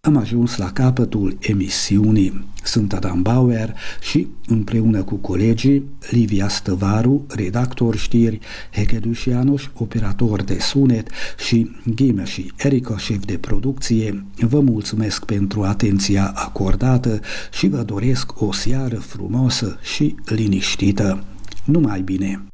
Am ajuns la capătul emisiunii. Sunt Adam Bauer și, împreună cu colegii Livia Stăvaru, redactor știri, Hegedus János, operator de sunet și Ghime și Erica, șef de producție, vă mulțumesc pentru atenția acordată și vă doresc o seară frumoasă și liniștită. Numai bine!